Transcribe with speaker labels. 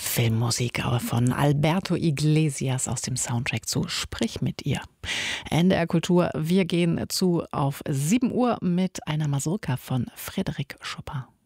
Speaker 1: Filmmusik von Alberto Iglesias aus dem Soundtrack zu Sprich mit ihr. NDR Kultur, wir gehen auf 7 Uhr mit einer Mazurka von Frédéric Chopin.